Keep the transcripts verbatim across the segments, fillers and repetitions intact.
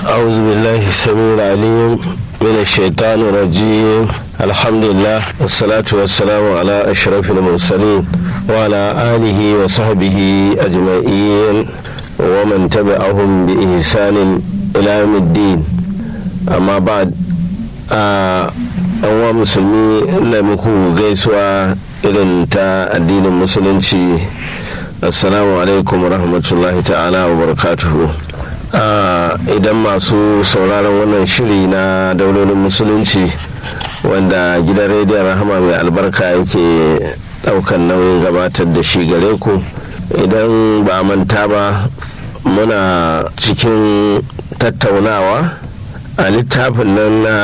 أعوذ بالله السميع العليم من الشيطان الرجيم. الحمد لله والصلاة والسلام على أشرف المرسلين وعلى آله وصحبه أجمعين ومن تبعهم بإحسان إلى يوم الدين. أما بعد أنواع مسلمي لمكو غيسوا إذن تا الدين المسلمين. السلام عليكم ورحمة الله تعالى وبركاته. Idan masu sauraron wannan shiri na daulolin musulunci wanda gidan rediyon rahama mai albarka yake daukan nauyin gabatar da shi gare ku, idan ba manta ba muna cikin tattaunawa a littafin nan na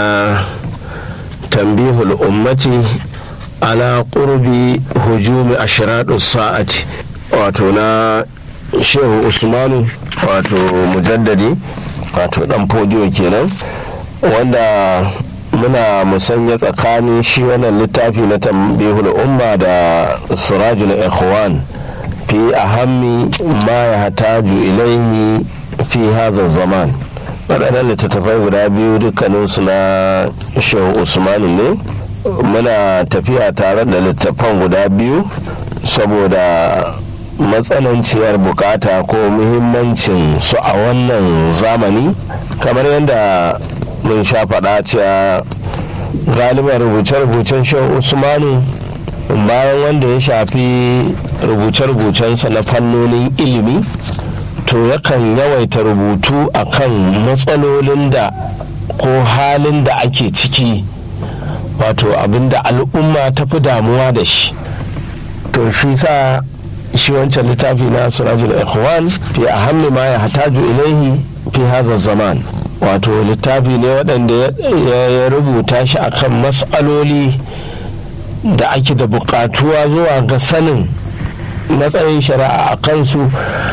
tambihul ummati ala qurbi hujumi ashratu sa'ati, wato na shehu usmanu, wato mujaddadi, wato dan fodiyo kenan, wanda muna musanya tsakanin shi wannan littafi na tambihul umma da sirajul ikhwan fi ahammi ma yahtaju ilayhi fi hadha zaman. waɗannan littattafai guda biyu dukkaninsu na shehu usmanu ne. muna tafiya tare da littattafan guda biyu saboda matsananciyar bukata ko muhimmancin su a wannan zamani, kamar yadda mun sha faɗa cewa galiban rubuce-rubucen shehu usmanu bayan wanda ya shafi rubuce-rubucensa na fannonin ilimi, to yakan yawaita rubutu akan matsalolin da ko halin da ake ciki, wato abinda al'umma ta fi damuwa da shi. to shi sa shi wancan littafi na sirajul ikhwan fi ahammi ma yahtaju ilaihi fi hadha zaman, wato littafi ne waɗanda ya rubuta shi akan mas'aloli da ake da buƙatuwa zuwa ga sanin matsayin shari'a a kansu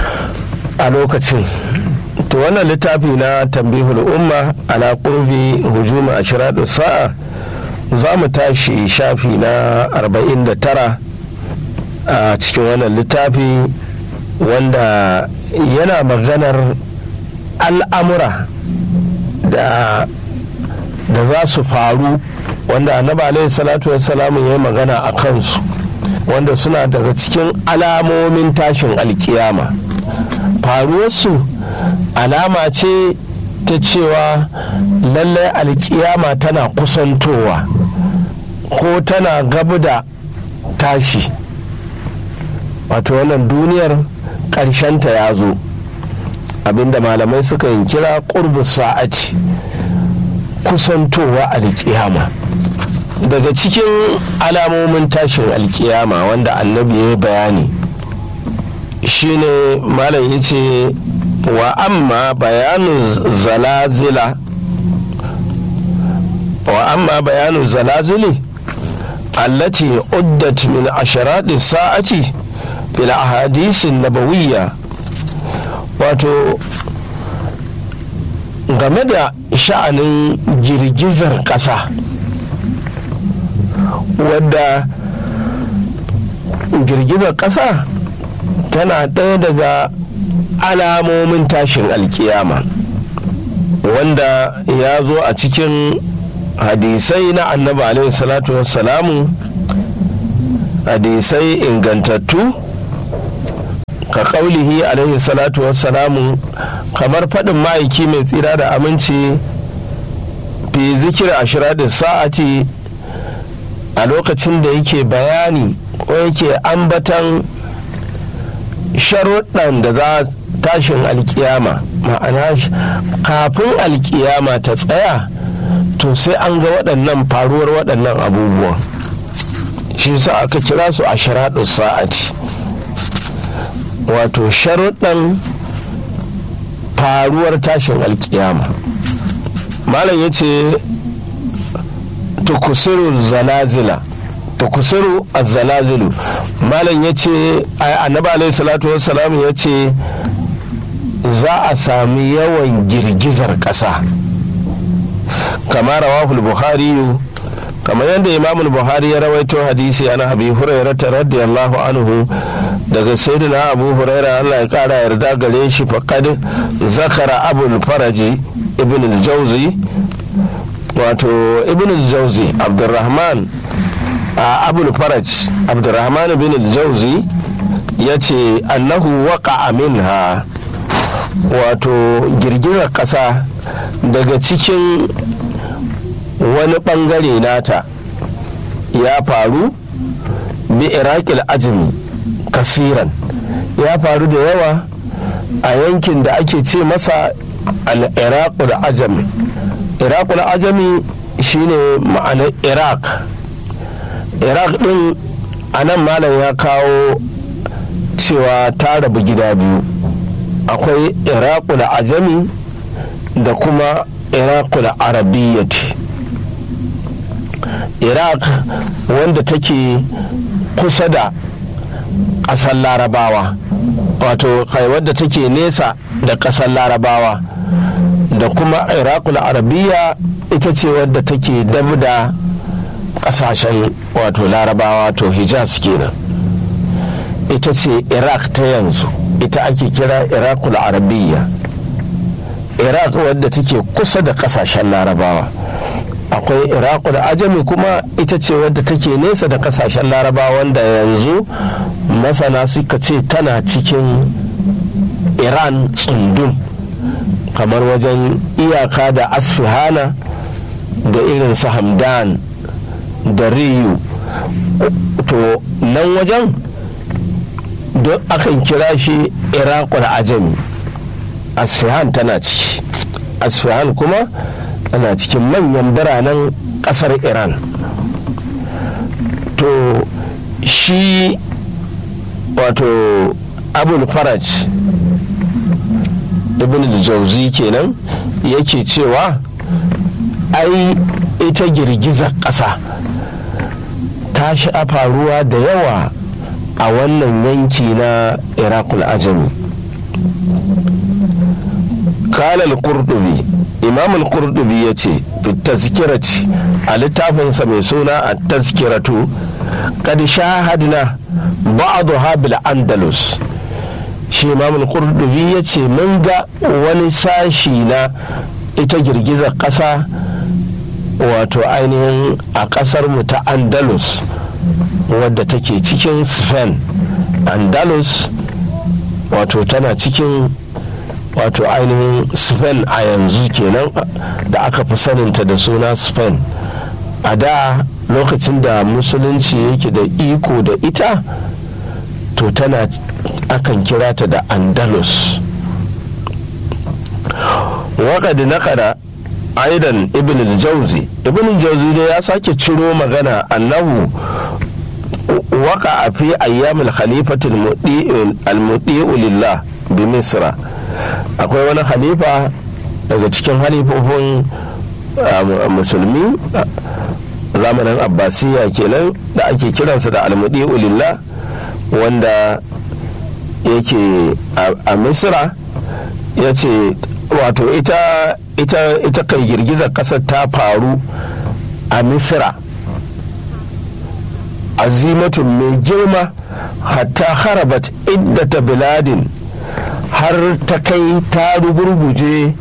a lokacin. to wannan littafi na tambihul umma ala qurbi hujumi ashratu sa'a za mu tashi shafi na arba'in da tara a cikin wannan littafi, wanda yana maganar al'amura da da za su faru, wanda annabi alaihi salatu wassalamu ya yi magana a kansu, wanda suna daga cikin alamomin tashin alkiyama. faruwarsu alama ce ta cewa lallai alkiyama tana kusantowa ko tana gabu da tashi, wato wannan duniyar ƙarshenta ya zo, abinda malamai suka yi kira ƙurbu sa'ati, kusantowa alƙiyama. daga cikin alamomin tashin alƙiyama wanda annabi ya yi bayani shine malam ya ce wa amma bayanu zalazila wa amma bayanu zalazili allati uddat min asharati sa'ati fil ahadisin nabawiyya, wato game da sha'anin girgizar ƙasa, wadda girgizar ƙasa tana ɗaya daga alamomin tashin alkiyama, wanda ya zo a cikin hadisai na annabi alaihi salatu wassalamu, hadisai ingantattu, ka kaulihi alaihi salatu wassalamu, kamar faɗin ma'aiki mai tsira da aminci fi zikir ashiradin sa'ati, a lokacin da yake bayani ko yake ambatan sharuɗan da za tashin alkiyama, ma'ana kafin alkiyama ta tsaya to sai an ga waɗannan faruwar waɗannan abubuwan. shi sa aka kira su ashiradin sa'ati, wato sharuɗan faruwar tashin alkiyama. malam ya ce tukusiru zalazila, tukusiru azzalazilu. malam ya ce annabi alaihi salatu wassalam ya ce za a sami yawan girgizar ƙasa, kama rawahul bukhari, kamar yadda imamul buhari ya rawaito hadisi ana abi hurairah radiyallahu anhu daga sayyidina abu huraira Allah ya kara yarda gare shi faqad zakara abul faraji ibn al-jauzi wato ibn al-jauzi abdurrahman abul faraj abdurrahman ibn al-jauzi ya ce annahu waqa'a minha wato girgizar ƙasa daga cikin wani ɓangare nata ya faru bi iraqil ajami kasiran ya faru da yawa a yankin da ake ce masa al-iraqul ajami iraqul ajami shine ma'anar iraq iraq din anan malam ya kawo cewa ta rabu gida biyu akwai iraqul ajami da kuma iraqul arabiyyati iraq wanda take kusa da ƙasar larabawa wato kai wadda take nesa da ƙasar larabawa da kuma iraqul arabiyya ita ce wadda take dab da ƙasashen wato larabawa to hijaz kenan ita ce iraq ta yanzu ita ake kira iraqul arabiyya iraq wadda take kusa da ƙasashen larabawa akwai iraqul ajami kuma ita ce wadda take nesa da kasashen laraba wanda yanzu masana suka ce tana cikin iran tsundum kamar wajen iyaka da asfihana da irin su hamdan da riyu to nan wajen don akan kira shi iraqul ajami asfihan tana ciki asfihan kuma tana cikin manyan biranen kasar iran to shi wato abul faraj ibn al-jauzi kenan yake cewa ai ita girgizar ƙasa ta sha faruwa da yawa a wannan yanki na iraqul ajami qala al-qurtubi imam al-qurtubi ya ce tazkirati a littafinsa mai suna a tazkiratu kad shahadna ba'daha bil andalus shi imam al-qurtubi ya ce mun ga wani sashi na ita girgizar ƙasa wato ainihin a ƙasar mu ta andalus wadda take cikin spain andalus wato tana cikin wato ainihin spain a yanzu kenan da aka fi saninta da suna spain a da lokacin da musulunci yake da iko da ita to tana akan kira ta da andalus waƙadi naƙada aidan ibn al-jauzi ibn al-jauzi dai ya sake ciro magana annahu waka a fi ayyamul khalifatul al-mudi'u lillah bi misra akwai wani halifa daga cikin halifofin musulmi zamanin abbasiya kenan da ake kiransa da al-mudi'u lillah wanda yake a misra ya ce wato ita ita ita kai girgizar kasar ta faru a misra azimatun mai girma hatta harabat iddata biladin har ta kai ta rugurguje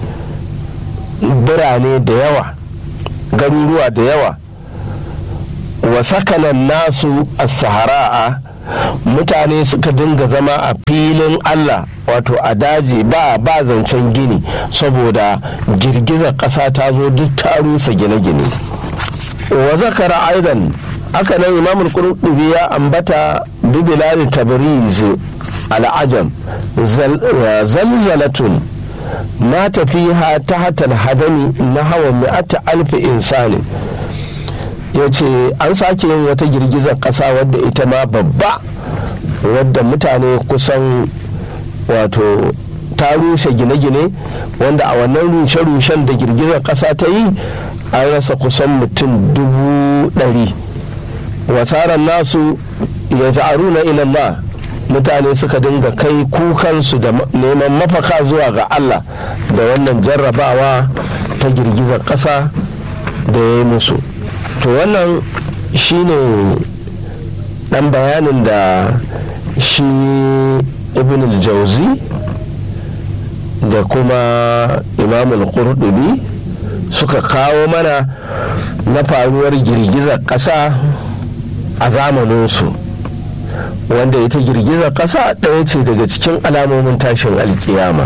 birane da yawa garuruwa da yawa wa sakanan nasu a sahara'a mutane suka dinga zama a filin Allah wato a daji ba ba zancen gini saboda girgizar ƙasa ta zo duk ta rusa gine-gine wa zakara aidan aka nan imamul qurtubi ya ambata bibilal tabriz al'ajam zalzalatun mata fiha tahta al-hadami nahwa mi'ata alf insani yace an sake yin wata girgizar ƙasa wadda ita ma babba wadda mutane kusan wato ta rushe gine-gine wanda a wannan rushe-rushen da girgizar ƙasa ta yi an rasa kusan mutum dubu ɗari wasarar nasu ya ja'aruna ilallah mutane suka dinga kai kukansu da neman mafaka zuwa ga Allah da wannan jarrabawa ta girgizar ƙasa da ya yi musu to wannan shine dan bayanin da shi ibn al-jauzi da kuma imamul qurtubi suka kawo mana na faruwar girgizar ƙasa a zamaninsu, wanda ita girgizar ƙasa ɗaya ce daga cikin alamomin tashin alkiyama,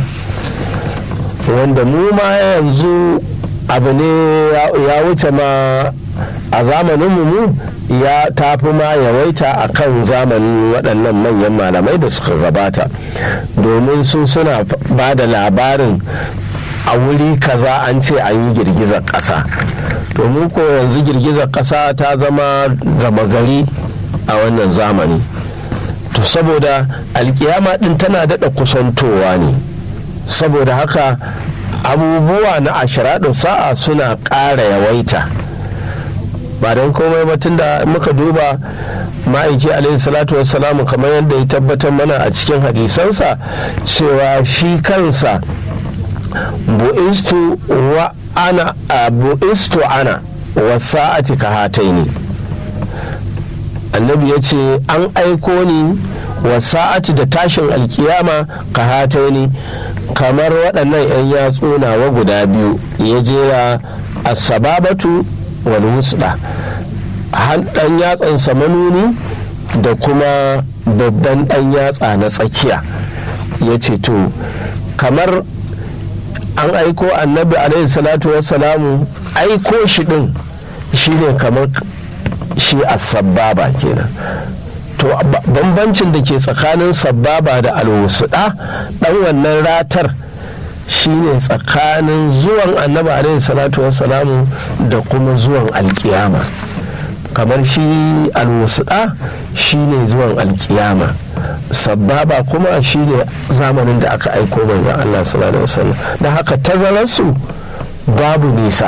wanda mu ma yanzu abu ne ya wuce ma a zamaninmu mu ya tafi ma yawaita a kan zamanin waɗannan manyan malamai da suka gabata, domin su suna ba da labarin a wuri kaza an ce an yi girgizar ƙasa. domin ko yanzu girgizar ƙasa ta zama gama gari a wannan zamani, to saboda alkiyama ɗin tana daɗa kusantowa ne, saboda haka abubuwa na ashiraɗin sa'a suna ƙara yawaita, ba don komai ba tunda muka duba ma'aiki alaihi salatu wassalamu kamar yadda ya tabbatar mana a cikin hadisansa cewa shi kansa bu'istu wa ana bu'istu ana wa sa'ati ka hataini, annabi ya ce an aiko ni wa sa'ati da tashin alkiyama ka hataini kamar waɗannan 'yan yatsu nawa guda biyu, ya jera as-sababatu wal wusda, ɗan yatsan samanuni da kuma babban ɗan yatsa na tsakiya. ya ce to kamar an aiko annabi alaihi salatu wassalamu, aiko shi ɗin shine kamar shi as-sababa kenan. to bambancin da ke tsakanin sababa da alwusuɗa ɗan wannan ratar shine tsakanin zuwan annabi alaihi salatu wassalamu da kuma zuwan alkiyama. kamar shi alwusuɗa shine zuwan alkiyama, sababa kuma shine zamanin da aka aiko manzon Allah sallallahu alaihi wasallam. da haka tazararsu babu nisa,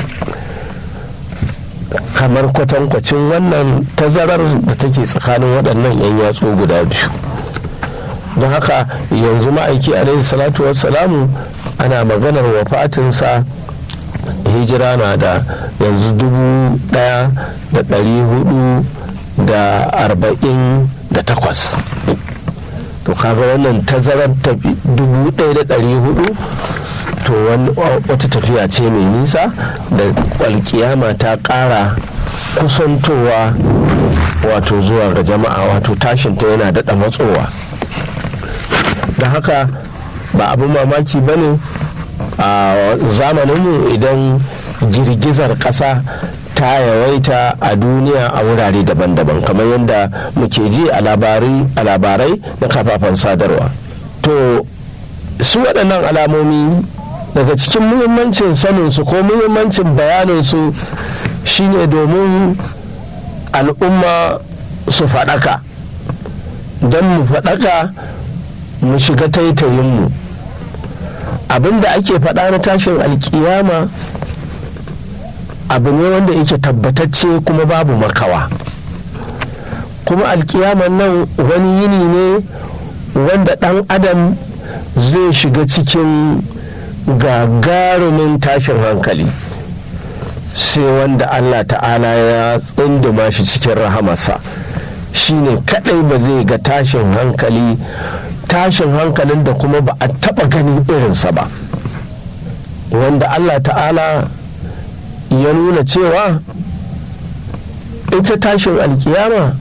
kamar kwatankwacin wannan tazarar da take tsakanin waɗannan 'yan yatsu guda biyu. don haka yanzu ma'aiki alaihi salatu wassalamu ana maganar wafatinsa hijira na da yanzu dubu ɗaya da ɗari hudu da arba'in da takwas. to kaga wannan tazarar tafi dubu ɗaya da ɗari hudu, to wata tafiya ce mai nisa da alkiyama ta ƙara kusantowa wato zuwa ga jama'a, wato tashinta yana daɗa matsowa. da haka ba abin mamaki ba ne a zamaninmu idan girgizar ƙasa ta yawaita a duniya a wurare daban-daban, kamar yadda muke ji a labarai na kafafen sadarwa. to su waɗannan alamomi daga cikin muhimmancin saninsu ko muhimmancin bayaninsu shine domin al'umma su faɗaka, don mu faɗaka mu shiga taitayinmu. abinda ake faɗa na tashin alkiyama abu ne wanda yake tabbatacce kuma babu makawa, kuma alkiyaman nan wani yini ne wanda ɗan adam zai shiga cikin gagarumin tashin hankali, sai wanda Allah ta'ala ya tsunduma shi cikin rahamarsa shine kadai ba zai ga tashin hankali tashin hankalin da kuma ba a taba ganin irinsa ba, wanda Allah ta'ala ya nuna cewa ita tashin alkiyama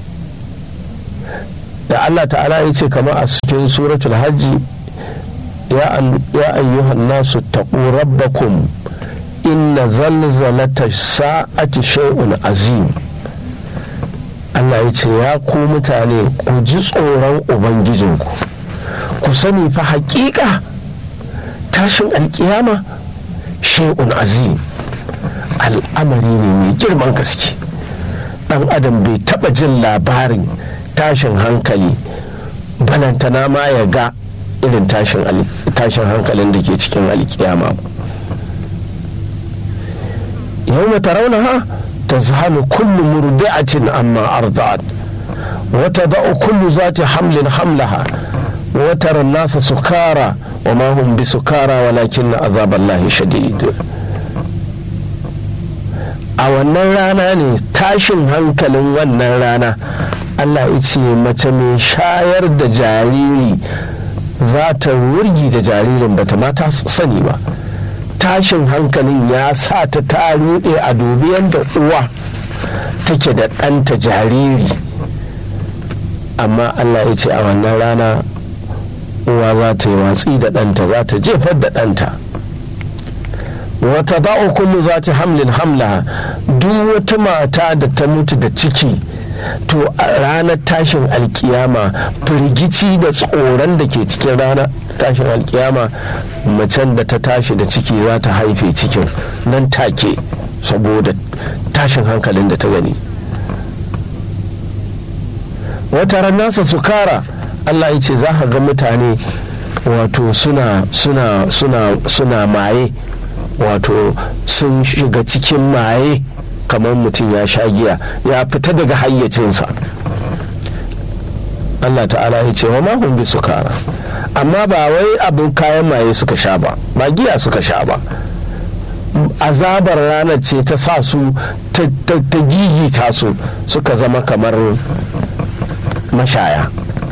da Allah ta'ala ya ce kamar a cikin suratul hajji, ya ayyuhan nasu taqu rabbakum inna zalzalata sa'ati shay'un azim. Allah ya ce ya ku mutane ku ji tsoron ubangijinku, ku sani fa haƙiƙa tashin alkiyama shay'un azim, al'amari ne mai girman gaske. ɗan adam bai taɓa jin labarin tashin hankali balantana ma ya ga irin tashin hankalin da ke cikin alkiyama. yau mata rauna ha ta zahalu kullu murdi'atin amma arda'at wata da'u kullu zati hamlin hamlaha wata ran nasa sukara wa ma hum bi sukara walakin azaballahi shadid. a wannan rana ne tashin hankalin wannan rana Allah ya ce mace mai shayar da jariri za ta wurgi da jaririn bata ma ta sani ba. Tashin hankalin ya sa ta ta ruɗe a dubi yadda uwa take da ɗanta jariri, amma Allah ya ce a wannan rana uwa za ta yi watsi da ɗanta, za ta jefar da ɗanta. wata ba'u kullu za ta hamlin hamla, duk wata mata da ta mutu da ciki to a ranar tashin alkiyama firgici da tsoron da ke cikin ranar tashin alkiyama, macen da ta tashi da ciki za ta haife cikin nan take saboda tashin hankalin da ta gani. wata ranasa sukara, Allah ya ce za ka ga mutane wato suna suna suna suna maye, wato sun shiga cikin maye kamar mutum ya sha giya ya fita daga hayyacinsa. Allah ta'ala ya ce wa mahun bi sukara, amma ba wai abin kayan maye suka sha ba, ba giya suka sha ba, azabar ranar ce ta sa su ta gigita su suka zama kamar mashaya.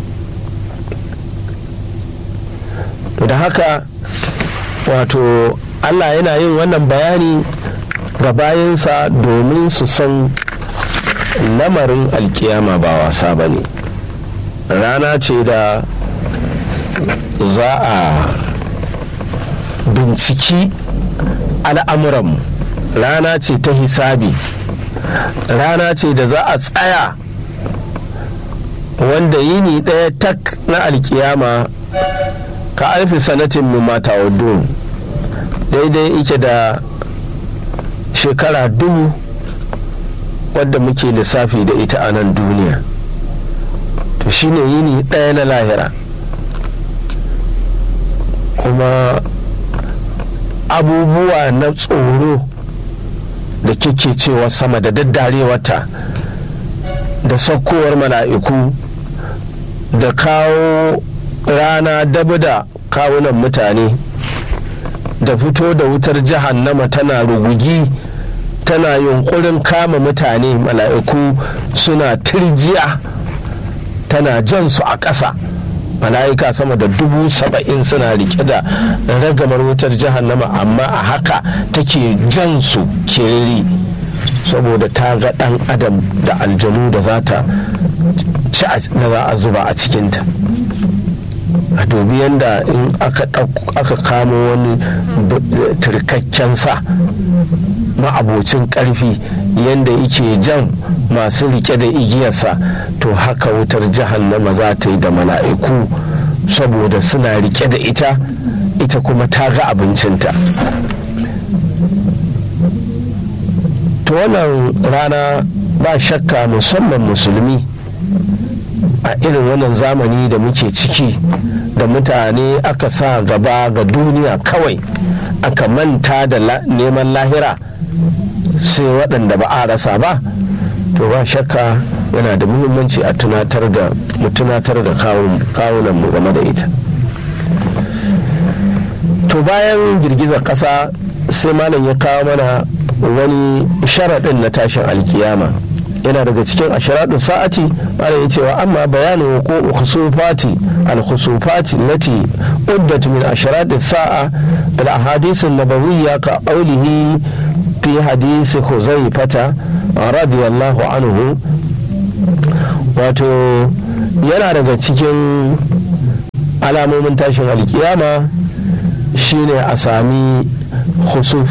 da haka wato Allah yana yin wannan bayani ga bayansa domin su san lamarin alkiyama ba wasa ba ne. Rana ce da za a binciki al'amuranmu, rana ce ta hisabi, rana ce da za a tsaya, wanda yini ɗaya tak na alkiyama ka alfi sanatin mu mata wadda daidai ike da shekara dubu wadda muke lissafi da ita a nan duniya. to shine yini ɗaya na lahira, kuma abubuwa na tsoro da kike cewa sama da daddarewata da saukowar mala'iku da kawo rana dabu da kawunan mutane da fito da wutar jahannama tana rugugi tana yunkurin kama mutane, mala'iku suna tirjiya tana jan su a ƙasa, mala'ika sama da dubu saba'in suna rike da ragamar wutar jahannama, amma a haka take jan su kiriri saboda ta ga ɗan adam da aljanu da za ta ci da za a zuba a cikinta. a dubi yadda in aka kamo wani turkakken sa ma'abocin karfi yadda yake jan masu rike da igiyarsa, to haka wutar jahannama za ta yi da mala'iku saboda suna rike da ita, ita kuma ta ga abincinta. to wannan rana ba shakka musamman musulmi a irin wannan zamani da muke ciki, da mutane aka sa gaba ga duniya kawai, aka manta da neman lahira sai waɗanda ba a rasa ba, to ba shakka yana da muhimmanci a tunatar da mu tunatar da kawunan mu game da ita. to bayan girgizar ƙasa sai malam ya kawo mana wani sharaɗin na tashin alkiyama, yana daga cikin ashiratu sa'ati. malam ya cewa amma bayanin ko khusufati al-khusufati lati uddat min ashirati sa'a bil ahadith an-nabawiyya ka qawlihi fi hadisi Huzaifata radiyallahu anhu. wato yana daga cikin alamomin tashin alkiyama shine a sami khusuf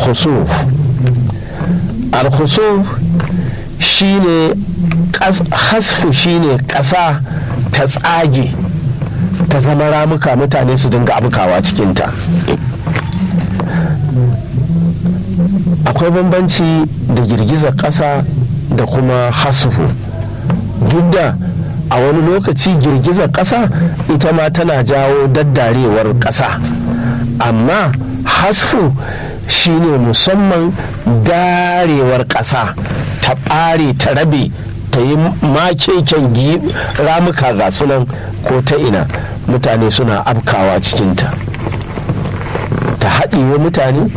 al-khusuf shine hasfu, shine ƙasa ta tsage ta zama ramuka, mutane su dinga abukawa cikinta. akwai bambanci da girgizar ƙasa da kuma hasfu, duk da a wani lokaci girgizar ƙasa ita ma tana jawo daddarewar ƙasa, amma hasfu shine musamman darewar ƙasa ta ɓare ta rabe ta yi makeken ramuka ga sunan ko ta ina, mutane suna afkawa cikinta ta haɗewa mutane.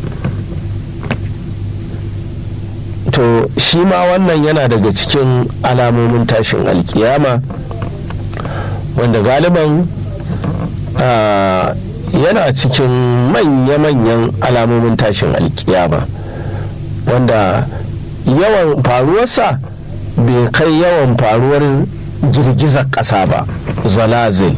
to shi ma wannan yana daga cikin alamomin tashin alkiyama, wanda galiban yana cikin manya-manyan alamomin tashin alkiyama wanda yawan faruwarsa bai kai yawan faruwar girgizar ƙasa ba, zalazil.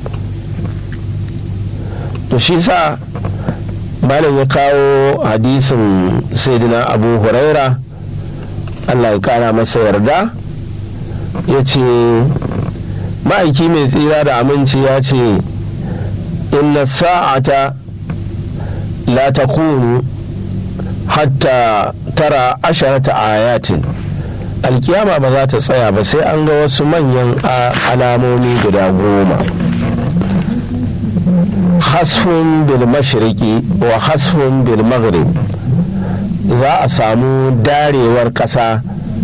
to shi sa malam ya kawo hadisin sayyidina abu huraira, Allah ya kara masa yarda, ya ce ma'aiki mai tsira da aminci ya ce inna sa'ata la takunu hatta tara asharata ayatin, alkiyama ba za ta tsaya ba sai an ga wasu manyan alamomi guda goma. hasfun bil mashriqi wa hasfun bil maghrib, za a samu darewar ƙasa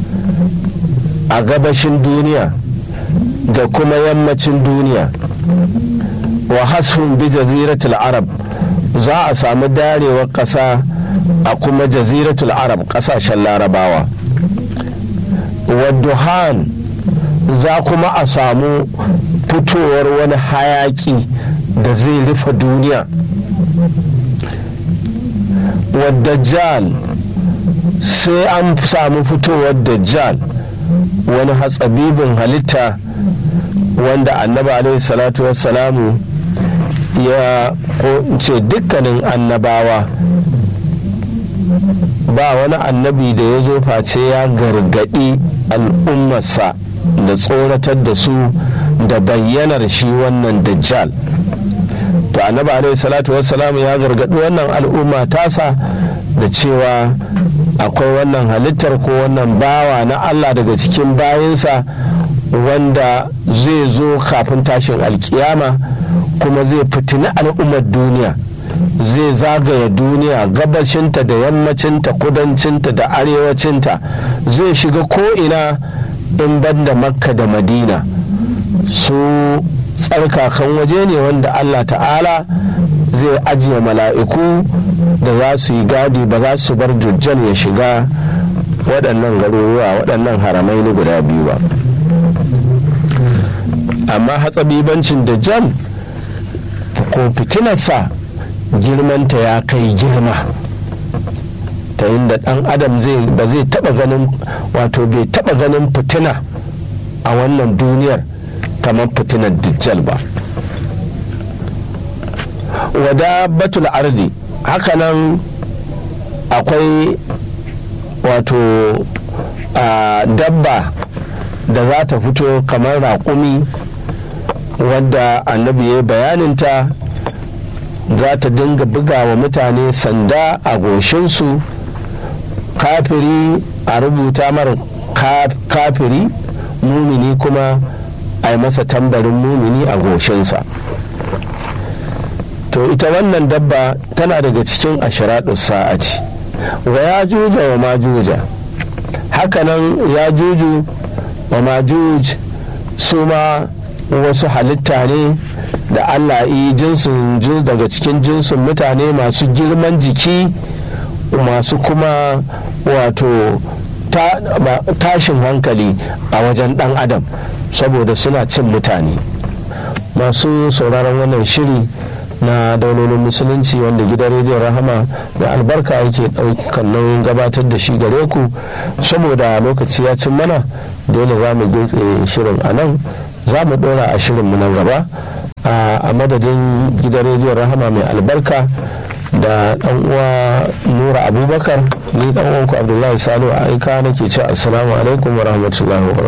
a gabashin duniya da kuma yammacin duniya. wa hasfun bi jaziratul arab, za a samu darewar ƙasa a kuma jaziratul arab, ƙasashen larabawa. wa duhan, za kuma a samu fitowar wani hayaki da zai rufe duniya. wa dajjal, sai an samu fitowar dajjal, wani hatsabibin halitta wanda annabi alaihi salatu wassalamu ya ce dukkanin annabawa ba wani annabi da ya zo face ya gargadi al'ummarsa da tsoratar da su da bayyanar shi wannan dajjal. to annabi alaihi salatu wassalamu ya gargadi wannan al'umma tasa da cewa akwai wannan halittar ko wannan bawa na Allah daga cikin bayinsa wanda zai zo kafin tashin alkiyama, kuma zai fitini al'ummar duniya, zai zagaya duniya gabashinta da yammacinta, kudancinta da arewacinta, zai shiga ko'ina in banda makka da madina. su tsarkakan waje ne wanda Allah ta'ala zai ajiye mala'iku da za su yi gadi, ba za su bar dujjal ya shiga waɗannan garuruwa, waɗannan haramai ne guda biyu ba. amma hatsabibancin dajjal ko fitinarsa girmanta ya kai girma, ta inda ɗan adam zai ba zai taɓa ganin, wato bai taɓa ganin fitina a wannan duniyar kamar fitinar dajjal ba. wada batul ardi, hakanan akwai wato a dabba da za ta fito kamar raƙumi, wadda annabi ya bayaninta, za ta dinga buga wa mutane sanda a goshinsu, kafiri a rubuta mara kafiri, mumini kuma a yi masa tambarin mumini a goshinsa. to ita wannan dabba tana daga cikin ashiraɗus sa'ati. wa ya juja wa ma juja, hakanan ya juju wa ma juj su ma wasu halitta ne da Allah yi jinsin daga cikin jinsin mutane masu girman jiki, masu kuma wato tashin hankali a wajen ɗan adam saboda suna cin mutane. masu sauraron wannan shiri na daulolin musulunci wanda gidan rediyon rahama da albarka yake ɗaukan nauyin gabatar da shi gare ku, saboda lokaci ya cin mana dole za mu gintse shirin a nan, za mu ɗora a shirinmu nan gaba. a madadin gidan rediyon rahama mai albarka da ɗan uwa nura abubakar, ni ɗan uwanku abdullahi salo a aika nake ce assalamu alaikum wa rahmatullahi wa